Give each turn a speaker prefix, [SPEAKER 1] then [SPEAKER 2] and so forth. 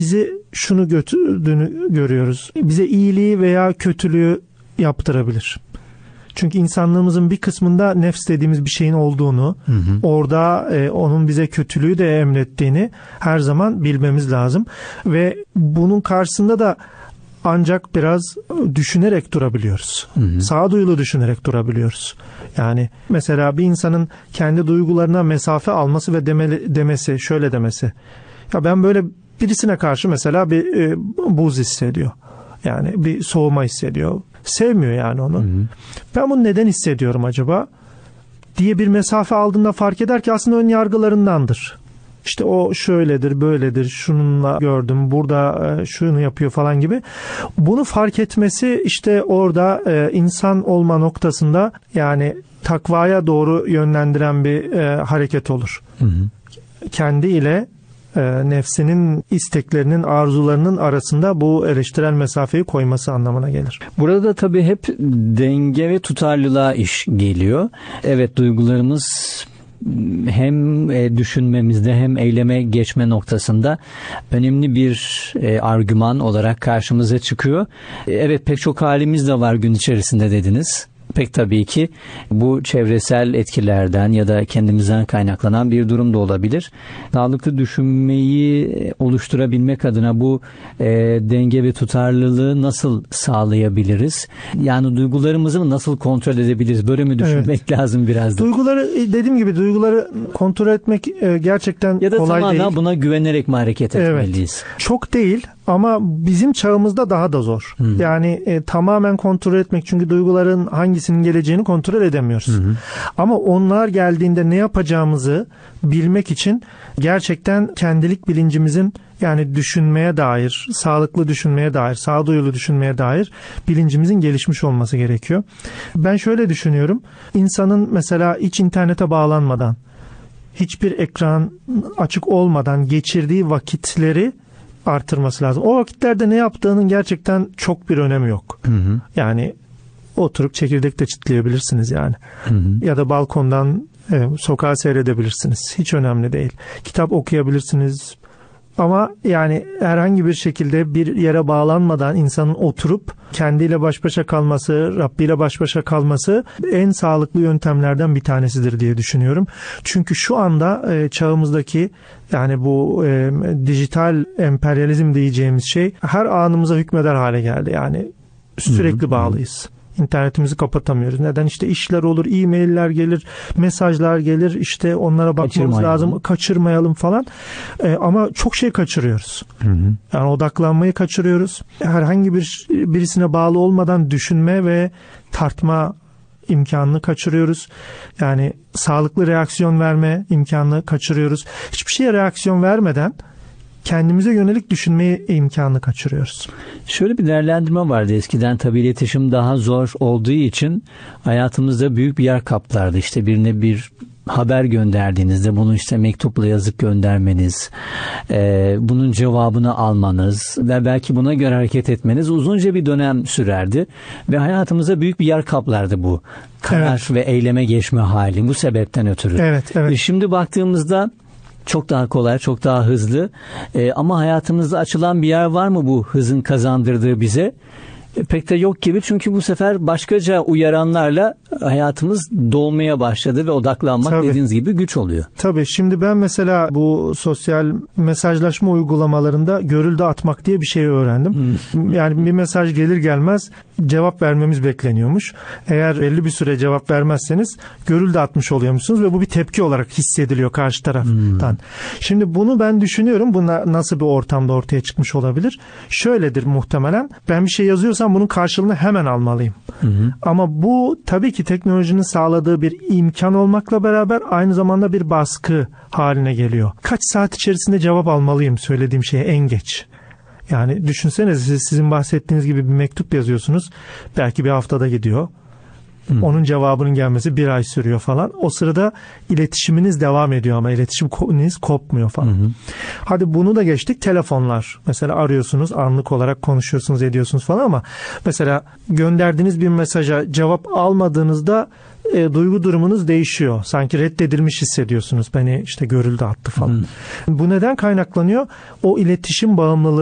[SPEAKER 1] bizi şunu götürdüğünü görüyoruz. Bize iyiliği veya kötülüğü yaptırabilir. Çünkü insanlığımızın bir kısmında nefs dediğimiz bir şeyin olduğunu, orada onun bize kötülüğü de emrettiğini her zaman bilmemiz lazım. Ve bunun karşısında da ancak biraz düşünerek durabiliyoruz. Sağduyulu düşünerek durabiliyoruz. Yani mesela bir insanın kendi duygularına mesafe alması ve demesi, şöyle demesi. Ya ben böyle birisine karşı mesela bir buz hissediyor. Yani bir soğuma hissediyor. Sevmiyor yani onu. Ben bunu neden hissediyorum acaba diye bir mesafe aldığında fark eder ki aslında ön yargılarındandır. İşte o şöyledir, böyledir, şununla gördüm, burada şunu yapıyor falan gibi. Bunu fark etmesi işte orada insan olma noktasında yani takvaya doğru yönlendiren bir hareket olur. Kendi ile nefsinin isteklerinin, arzularının arasında bu eleştirel mesafeyi koyması anlamına gelir.
[SPEAKER 2] Burada da tabii hep denge ve tutarlılığa iş geliyor. Evet, duygularımız hem düşünmemizde hem eyleme geçme noktasında önemli bir argüman olarak karşımıza çıkıyor. Evet, pek çok halimiz de var gün içerisinde dediniz. Pek tabii ki bu çevresel etkilerden ya da kendimizden kaynaklanan bir durum da olabilir. Sağlıklı düşünmeyi oluşturabilmek adına bu denge ve tutarlılığı nasıl sağlayabiliriz? Yani duygularımızı nasıl kontrol edebiliriz? Böyle mi düşünmek lazım biraz da?
[SPEAKER 1] Duyguları, dediğim gibi duyguları kontrol etmek gerçekten kolay değil. Ya da tamamen
[SPEAKER 2] buna güvenerek mi hareket etmeliyiz?
[SPEAKER 1] Evet. Çok değil ama bizim çağımızda daha da zor. Yani tamamen kontrol etmek, çünkü duyguların hangisinin geleceğini kontrol edemiyoruz. Ama onlar geldiğinde ne yapacağımızı bilmek için gerçekten kendilik bilincimizin, yani düşünmeye dair, sağlıklı düşünmeye dair, sağduyulu düşünmeye dair bilincimizin gelişmiş olması gerekiyor. Ben şöyle düşünüyorum. İnsanın mesela hiç internete bağlanmadan, hiçbir ekran açık olmadan geçirdiği vakitleri artırması lazım. O vakitlerde ne yaptığının gerçekten çok bir önemi yok. Yani oturup çekirdek de çitleyebilirsiniz yani. Ya da balkondan sokağı seyredebilirsiniz. Hiç önemli değil. Kitap okuyabilirsiniz. Ama yani herhangi bir şekilde bir yere bağlanmadan insanın oturup kendiyle baş başa kalması, Rabbiyle baş başa kalması en sağlıklı yöntemlerden bir tanesidir diye düşünüyorum. Çünkü şu anda çağımızdaki, yani bu dijital emperyalizm diyeceğimiz şey her anımıza hükmeder hale geldi. Yani sürekli bağlıyız. İnternetimizi kapatamıyoruz. Neden? İşte işler olur, e-mailler gelir, mesajlar gelir, işte onlara bakmamız lazım, kaçırmayalım falan. Ama çok şey kaçırıyoruz. Yani odaklanmayı kaçırıyoruz. Herhangi birisine bağlı olmadan düşünme ve tartma imkanını kaçırıyoruz. Yani sağlıklı reaksiyon verme imkanını kaçırıyoruz. Hiçbir şeye reaksiyon vermeden kendimize yönelik düşünmeye imkanını kaçırıyoruz.
[SPEAKER 2] Şöyle bir değerlendirme vardı eskiden, tabii iletişim daha zor olduğu için hayatımızda büyük bir yer kaplardı. İşte birine bir haber gönderdiğinizde bunu işte mektupla yazıp göndermeniz, bunun cevabını almanız ve belki buna göre hareket etmeniz uzunca bir dönem sürerdi ve hayatımızda büyük bir yer kaplardı bu karar ve eyleme geçme hali, bu sebepten ötürü.
[SPEAKER 1] Evet.
[SPEAKER 2] Şimdi baktığımızda çok daha kolay, çok daha hızlı. Ama hayatımızda açılan bir yer var mı bu hızın kazandırdığı bize? Pek de yok gibi, çünkü bu sefer başkaca uyaranlarla hayatımız dolmaya başladı ve odaklanmak dediğiniz gibi güç oluyor.
[SPEAKER 1] Tabii, şimdi ben mesela bu sosyal mesajlaşma uygulamalarında görüldü atmak diye bir şey öğrendim. Yani bir mesaj gelir gelmez cevap vermemiz bekleniyormuş. Eğer belli bir süre cevap vermezseniz görüldü atmış oluyormuşsunuz ve bu bir tepki olarak hissediliyor karşı taraftan. Şimdi bunu ben düşünüyorum. Bu nasıl bir ortamda ortaya çıkmış olabilir? Şöyledir muhtemelen. Ben bir şey yazıyorsam bunun karşılığını hemen almalıyım. Ama bu tabii ki teknolojinin sağladığı bir imkan olmakla beraber aynı zamanda bir baskı haline geliyor. Kaç saat içerisinde cevap almalıyım söylediğim şeye en geç? Yani düşünsenize, sizin bahsettiğiniz gibi bir mektup yazıyorsunuz. Belki bir haftada gidiyor. Onun cevabının gelmesi bir ay sürüyor falan. O sırada iletişiminiz devam ediyor ama iletişiminiz kopmuyor falan. Hadi bunu da geçtik, telefonlar. Mesela arıyorsunuz, anlık olarak konuşuyorsunuz, ediyorsunuz falan ama mesela gönderdiğiniz bir mesaja cevap almadığınızda duygu durumunuz değişiyor. Sanki reddedilmiş hissediyorsunuz. Beni işte görüldü, attı falan. Bu neden kaynaklanıyor? O iletişim bağımlılığı